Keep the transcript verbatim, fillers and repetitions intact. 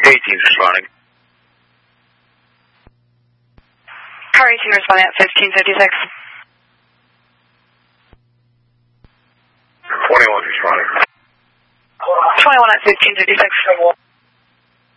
eighteen's responding. Car eighteen responding at fifteen fifty-six. twenty-one's responding. twenty-one at fifteen fifty-six.